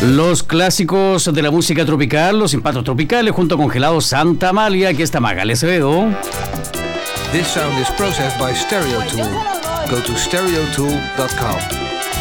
Los clásicos de la música tropical, los impactos tropicales, junto con Congelado Santa Amalia. Aquí está Magali Acevedo. This sound is processed by Stereo Tool. Go to stereotool.com.